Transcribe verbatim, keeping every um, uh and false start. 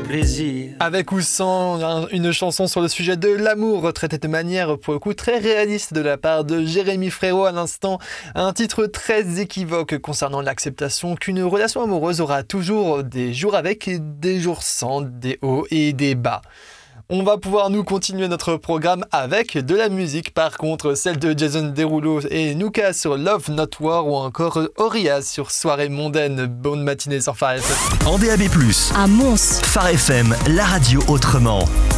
plaisir. Avec ou sans un- une chanson sur le sujet de l'amour, traitée de manière pour le coup très réaliste de la part de Jérémy Frérot à l'instant. Un titre très équivoque concernant l'acceptation qu'une relation amoureuse aura toujours des jours avec et des jours sans, des hauts et des bas. On va pouvoir nous continuer notre programme avec de la musique, par contre celle de Jason Derulo et Nuka sur Love Not War ou encore Orias sur Soirée Mondaine. Bonne matinée sur Phare F M. En D A B plus, À Mons. Phare F M, la radio autrement.